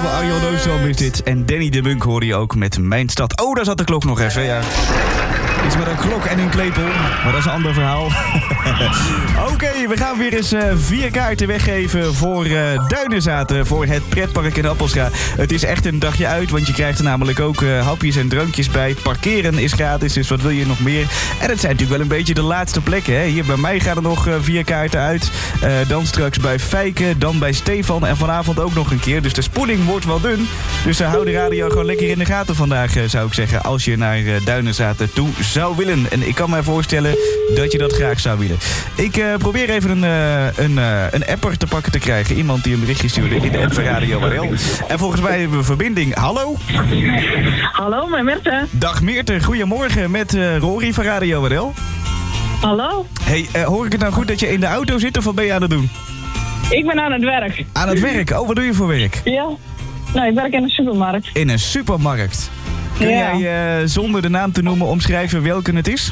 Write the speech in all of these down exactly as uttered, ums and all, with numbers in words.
Arjan Oostrom is dit. En Danny de Munk hoorde je ook met Mijn Stad. Oh, daar zat de klok nog even, ja. Iets met een klok en een klepel, maar dat is een ander verhaal. Oké, okay, we gaan weer eens uh, vier kaarten weggeven voor uh, Duinenzaten, voor het pretpark in Appelscha. Het is echt een dagje uit, want je krijgt er namelijk ook uh, hapjes en drankjes bij. Parkeren is gratis, dus wat wil je nog meer? En het zijn natuurlijk wel een beetje de laatste plekken. Hè? Hier bij mij gaan er nog uh, vier kaarten uit. Uh, dan straks bij Fijke, dan bij Stefan en vanavond ook nog een keer. Dus de spoeling wordt wel dun. Dus uh, hou de radio gewoon lekker in de gaten vandaag, uh, zou ik zeggen. Als je naar uh, Duinenzaten toe zou willen. En ik kan me voorstellen dat je dat graag zou willen. Ik uh, probeer even een, uh, een, uh, een apper te pakken te krijgen. Iemand die een berichtje stuurde in de app van Radio W L. En volgens mij hebben we verbinding. Hallo? Hallo, met Meerte. Dag Meerte, goedemorgen met uh, Rory van Radio W L. Hallo. Hey, uh, hoor ik het nou goed dat je in de auto zit of wat ben je aan het doen? Ik ben aan het werk. Aan het werk? Oh, wat doe je voor werk? Ja. Nou, ik werk in een supermarkt. In een supermarkt? Kun ja. jij uh, zonder de naam te noemen omschrijven welke het is?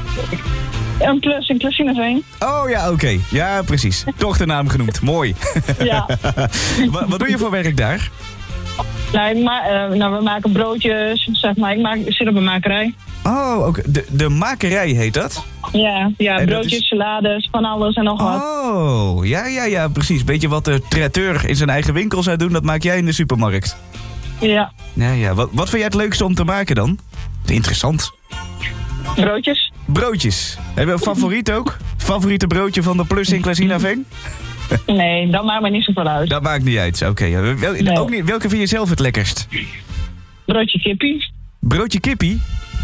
Een plus, een Klusineveen. Oh ja, oké. Okay. Ja, precies. Toch de naam genoemd. Mooi. Ja. wat, wat doe je voor werk daar? Nou, ik ma- uh, nou, we maken broodjes, zeg maar. Ik, maak, ik zit op een makerij. Oh, oké. Okay. De, de makerij heet dat? Ja, ja en broodjes, is... salades, van alles en nog wat. Oh, ja, ja, ja, precies. Beetje wat de traiteur in zijn eigen winkel zou doen, dat maak jij in de supermarkt. Ja. Ja, ja. Wat, wat vind jij het leukste om te maken dan? Interessant. Broodjes. Broodjes. Heb je een favoriet ook? Favoriete broodje van de Plus in Klusineveen? Nee, dat maakt me niet zoveel uit. Dat maakt niet uit, oké. Okay. Wel, nee. Ook niet, welke vind je zelf het lekkerst? Broodje kippie. Broodje kippie?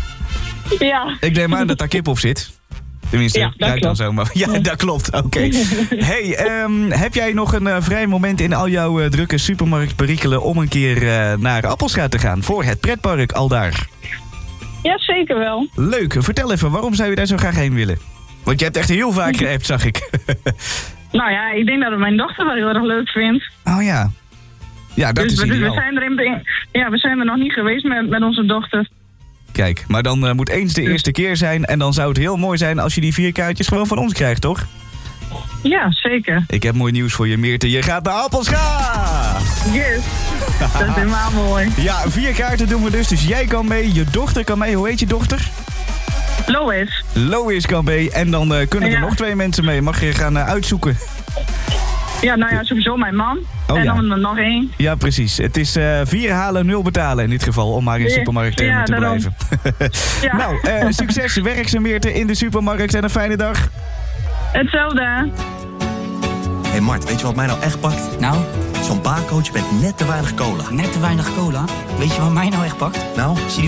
Ja. Ik neem aan dat daar kip op zit. Tenminste, ja, dat dan zo. Maar, ja, dat klopt. Oké. Okay. Hey, um, heb jij nog een uh, vrij moment in al jouw uh, drukke supermarktperikelen om een keer uh, naar Appelscha te gaan voor het pretpark aldaar? Ja, zeker wel. Leuk. Vertel even, waarom zou je daar zo graag heen willen? Want je hebt echt heel vaak geappt, zag ik. Nou ja, ik denk dat het mijn dochter wel heel erg leuk vindt. Oh ja. Ja, dat dus is we, ideaal. we zijn er in, ja, we zijn er nog niet geweest met, met onze dochter. Kijk, maar dan uh, moet eens de eerste keer zijn. En dan zou het heel mooi zijn als je die vier kaartjes gewoon van ons krijgt, toch? Ja, zeker. Ik heb mooi nieuws voor je, Meerte. Je gaat naar Appelscha! Yes. Dat is helemaal mooi. Ja, vier kaarten doen we dus. Dus jij kan mee, je dochter kan mee. Hoe heet je dochter? Lois. Lois kan mee. En dan uh, kunnen er ja. nog twee mensen mee. Mag je gaan uh, uitzoeken? Ja, nou ja, sowieso mijn man. Oh, en ja. dan nog één. Ja, precies. Het is uh, vier halen, nul betalen in dit geval. Om maar in supermarkttermen ja, te blijven. ja. Nou, uh, succes, werkzaamheden in de supermarkt en een fijne dag. Hetzelfde. Hé hey Mart, weet je wat mij nou echt pakt? Nou? Zo'n baarcoach met net te weinig cola. Net te weinig cola? Weet je wat mij nou echt pakt? Nou? Zie